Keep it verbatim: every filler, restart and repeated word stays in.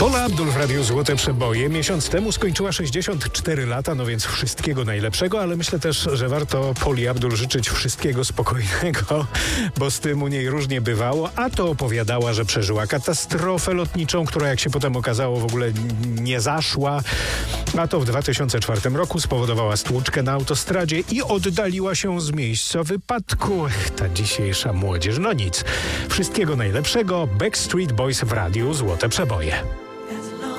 Paula Abdul w Radiu Złote Przeboje. Miesiąc temu skończyła sześćdziesiąt cztery lata, no więc wszystkiego najlepszego, ale myślę też, że warto Pauli Abdul życzyć wszystkiego spokojnego, bo z tym u niej różnie bywało, a to opowiadała, że przeżyła katastrofę lotniczą, która jak się potem okazało w ogóle nie zaszła, a to w dwa tysiące czwartym roku spowodowała stłuczkę na autostradzie i oddaliła się z miejsca wypadku. Ta dzisiejsza młodzież, no nic. Wszystkiego najlepszego. Backstreet Boys w Radiu Złote Przeboje.